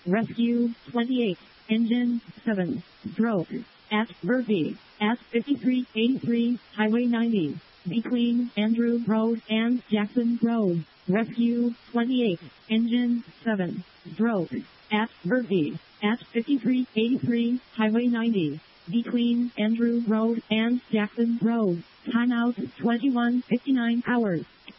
Rescue 28, Engine 7, broke at Verby at 5383 Highway 90 between Andrew Road and Jackson Road. Rescue 28, Engine 7, broke at Verby at 5383 Highway 90 between Andrew Road and Jackson Road. Timeout 21:59 hours.